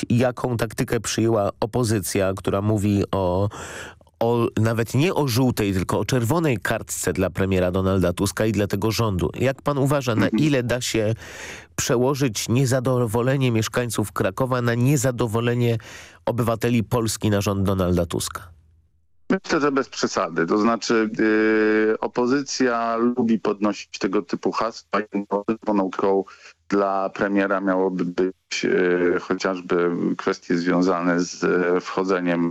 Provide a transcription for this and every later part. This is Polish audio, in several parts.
jaką taktykę przyjęła opozycja, która mówi o nawet nie o żółtej, tylko o czerwonej kartce dla premiera Donalda Tuska i dla tego rządu. Jak pan uważa, na ile da się przełożyć niezadowolenie mieszkańców Krakowa na niezadowolenie obywateli Polski na rząd Donalda Tuska? Myślę, że bez przesady. To znaczy opozycja lubi podnosić tego typu hasła. Czerwoną dla premiera miałoby być chociażby kwestie związane z wchodzeniem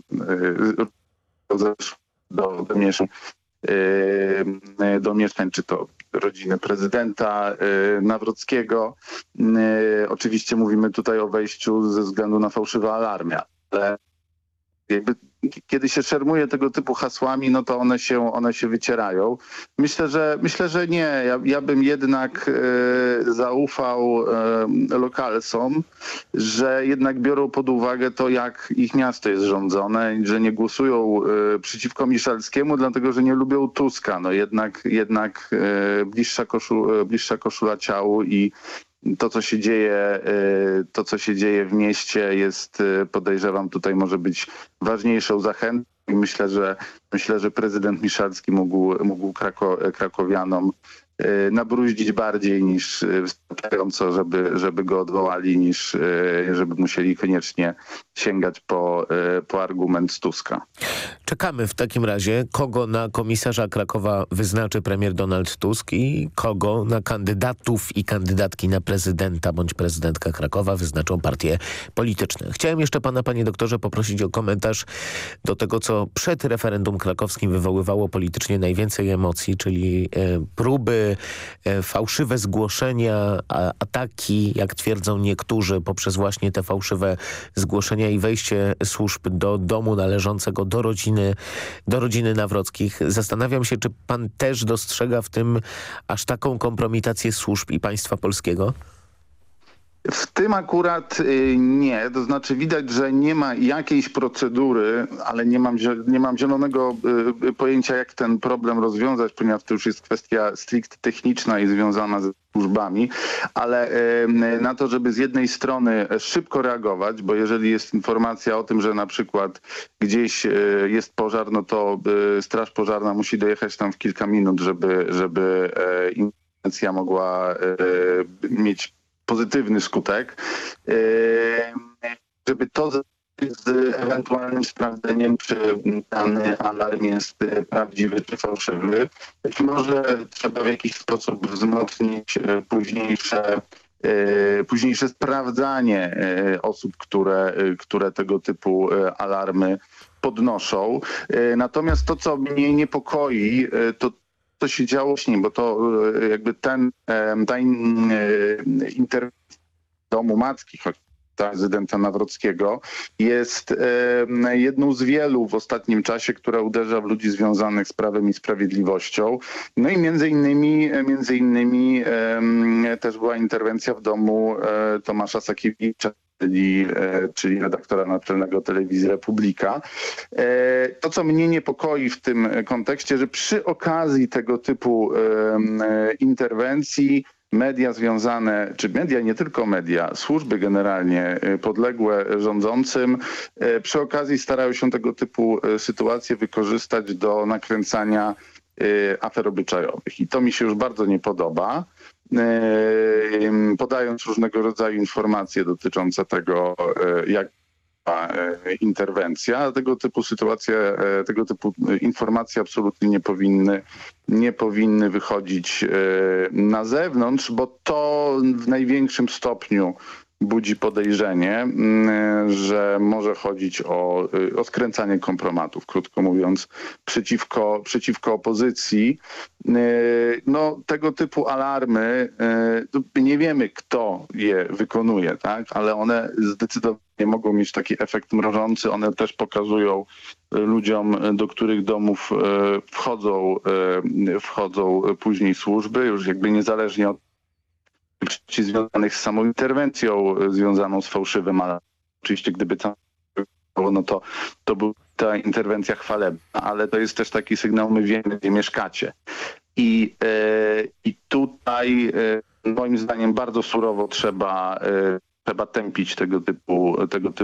do mieszkań, czy to rodziny prezydenta Nawrockiego. Oczywiście mówimy tutaj o wejściu ze względu na fałszywe alarmy, ale jakby kiedy się szermuje tego typu hasłami, no to one się wycierają. Myślę, że nie. Ja bym jednak zaufał lokalsom, że jednak biorą pod uwagę to, jak ich miasto jest rządzone i że nie głosują przeciwko Miszalskiemu, dlatego że nie lubią Tuska. No jednak bliższa koszula ciału i to, co się dzieje w mieście jest, podejrzewam, tutaj może być ważniejszą zachętą i myślę, że prezydent Miszalski mógł krakowianom nabruździć bardziej niż wystarczająco, żeby go odwołali, niż żeby musieli koniecznie sięgać po argument z Tuska. Czekamy w takim razie, kogo na komisarza Krakowa wyznaczy premier Donald Tusk i kogo na kandydatów i kandydatki na prezydenta bądź prezydentka Krakowa wyznaczą partie polityczne. Chciałem jeszcze pana, panie doktorze, poprosić o komentarz do tego, co przed referendum krakowskim wywoływało politycznie najwięcej emocji, czyli próby, fałszywe zgłoszenia, ataki, jak twierdzą niektórzy, poprzez właśnie te fałszywe zgłoszenia i wejście służb do domu należącego do rodziny Nawrockich. Zastanawiam się, czy pan też dostrzega w tym aż taką kompromitację służb i państwa polskiego? W tym akurat nie. To znaczy widać, że nie ma jakiejś procedury, ale nie mam zielonego pojęcia, jak ten problem rozwiązać, ponieważ to już jest kwestia stricte techniczna i związana z służbami, ale na to, żeby z jednej strony szybko reagować, bo jeżeli jest informacja o tym, że na przykład gdzieś jest pożar, no to straż pożarna musi dojechać tam w kilka minut, żeby interwencja mogła mieć pozytywny skutek, żeby to z ewentualnym sprawdzeniem, czy dany alarm jest prawdziwy czy fałszywy. Być może trzeba w jakiś sposób wzmocnić późniejsze sprawdzanie osób, które tego typu alarmy podnoszą. Natomiast to, co mnie niepokoi, to się działo właśnie, bo to jakby ta interwencja domu matki prezydenta Nawrockiego jest jedną z wielu w ostatnim czasie, która uderza w ludzi związanych z Prawem i Sprawiedliwością. No i między innymi też była interwencja w domu Tomasza Sakiewicza, czyli redaktora naczelnego Telewizji Republika. To, co mnie niepokoi w tym kontekście, że przy okazji tego typu interwencji media związane, czy media, nie tylko media, służby generalnie podległe rządzącym, przy okazji starają się tego typu sytuacje wykorzystać do nakręcania afer obyczajowych. I to mi się już bardzo nie podoba. Podając różnego rodzaju informacje dotyczące tego, jak interwencja. Tego typu sytuacje, tego typu informacje absolutnie nie powinny wychodzić na zewnątrz, bo to w największym stopniu budzi podejrzenie, że może chodzić o skręcanie kompromatów, krótko mówiąc, przeciwko opozycji. No, tego typu alarmy, nie wiemy, kto je wykonuje, tak? Ale one zdecydowanie mogą mieć taki efekt mrożący. One też pokazują ludziom, do których domów wchodzą później służby, już jakby niezależnie od związanych z samą interwencją związaną z fałszywym, ale oczywiście gdyby tam było, no to była ta interwencja chwalebna, ale to jest też taki sygnał, my wiemy, gdzie mieszkacie. I tutaj moim zdaniem bardzo surowo trzeba tępić tego typu